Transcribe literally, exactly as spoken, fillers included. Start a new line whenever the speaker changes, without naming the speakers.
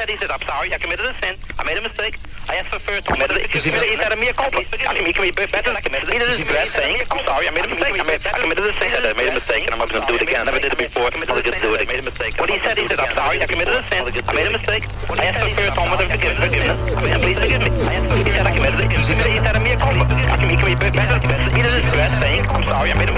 said, he said, I'm sorry, I committed a sin. I made a mistake. I asked for first. I committed it. He said, mea culpa. He can be better. I committed it. He did saying, I'm sorry, I made a mistake. I, made, I committed a sin. I made a mistake, and I'm not going to do it again. I never did it before. I'm going to do it. I made a mistake. What he said, he said, I'm sorry, I committed a sin. I made a mistake. I asked for first home with forgiveness. Forgiveness. Please forgive me. He said, I committed it. He said, mea culpa. He can be better. He did saying, I'm sorry, I made a